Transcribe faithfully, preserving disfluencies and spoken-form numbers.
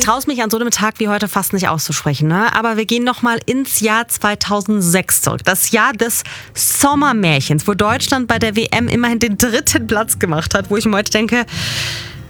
traue es mich an so einem Tag wie heute fast nicht auszusprechen. Ne? Aber wir gehen nochmal ins Jahr zweitausendsechs zurück. Das Jahr des Sommermärchens, wo Deutschland bei der W M immerhin den dritten Platz gemacht hat. Wo ich mir heute denke,